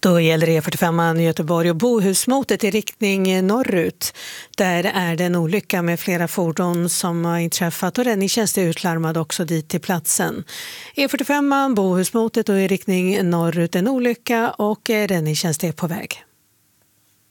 Då gäller E45 Göteborg och Bohusmotet i riktning norrut. Där är det en olycka med flera fordon som har inträffat och räddningstjänst är utlarmad också dit till platsen. E45 Bohusmotet och i riktning norrut en olycka och räddningstjänst är på väg.